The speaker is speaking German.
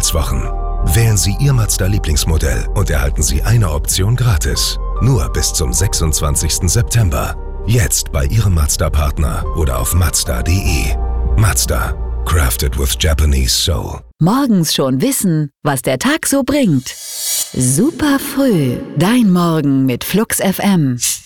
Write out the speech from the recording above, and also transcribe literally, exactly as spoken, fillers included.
Karnevalswochen. Wählen Sie Ihr Mazda-Lieblingsmodell und erhalten Sie eine Option gratis. Nur bis zum sechsundzwanzigsten September. Jetzt bei Ihrem Mazda-Partner oder auf mazda punkt de. Mazda. Crafted with Japanese soul. Morgens schon wissen, was der Tag so bringt. Super früh. Dein Morgen mit Flux F M.